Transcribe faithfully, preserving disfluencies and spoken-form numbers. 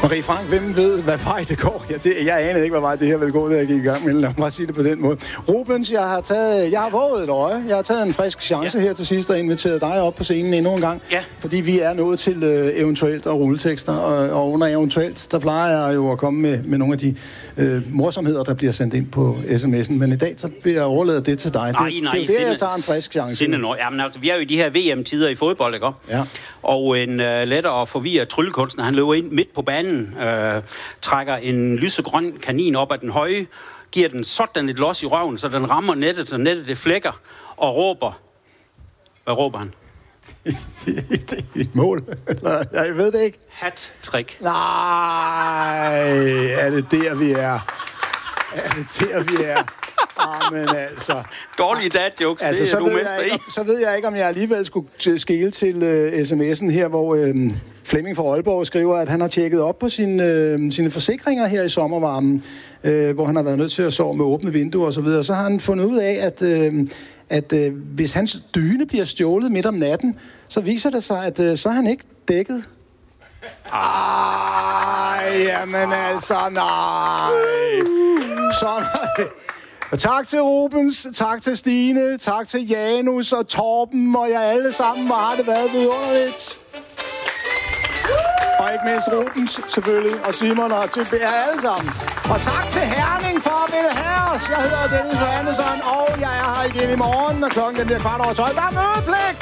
Marie Frank, hvem ved, hvad vej det går? Ja, det, jeg anede ikke, hvad vej det her vil gå, da jeg gik i gang, men lad mig bare sige det på den måde. Rubens, jeg har taget, jeg har våget et øje. Jeg har taget en frisk chance ja. her til sidst og inviteret dig op på scenen endnu en gang. Ja. Fordi vi er nået til øh, eventuelt og rulletekster, og, og under eventuelt, der plejer jeg jo at komme med, med nogle af de øh, morsomheder, der bliver sendt ind på sms'en. Men i dag, så bliver jeg overladet det til dig. Nej, det, nej, det er jo der, jeg tager en frisk chance. Sinde, Jamen altså, vi er jo i de her V M-tider i fodbold, ikke? Ja. Og en uh, lettere og forvirret tryllekunstner, han løber ind midt på banen, uh, trækker en lysegrøn kanin op af den høje, giver den sådan et los i røven, så den rammer nettet, så nettet det flækker, og råber. Hvad råber han? Det er et mål. Jeg ved det ikke. Hat-trick. Nej, er det der, vi er? Er det der, vi er? Amen, altså. Dårlige dad-jokes, altså, det er du mester i. i. Så ved jeg ikke, om jeg alligevel skulle skele til uh, sms'en her, hvor uh, Flemming fra Aalborg skriver, at han har tjekket op på sine, uh, sine forsikringer her i sommervarmen, uh, hvor han har været nødt til at sove med åbne vinduer og så videre. Så har han fundet ud af, at, uh, at uh, hvis hans dyne bliver stjålet midt om natten, så viser det sig, at uh, så er han ikke dækket. Ej, jamen altså, nej. Sådan er det. Og tak til Rubens, tak til Stine, tak til Janus og Torben og jer alle sammen. Hvor har det været vidunderligt. Og ikke mindst Rubens, selvfølgelig, og Simon og til jer alle sammen. Og tak til Herning for at ville have os. Jeg hedder Dennis Johannesson, og jeg er her igen i morgen, og klokken den bliver kvart over tolv. Der er mødepligt!